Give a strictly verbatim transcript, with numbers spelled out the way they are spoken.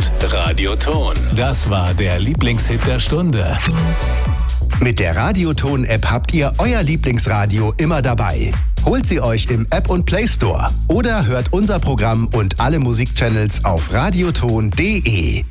und Radioton. Das war der Lieblingshit der Stunde. Mit der Radioton-App habt ihr euer Lieblingsradio immer dabei. Holt sie euch im App- und Play Store oder hört unser Programm und alle Musikchannels auf radioton punkt de.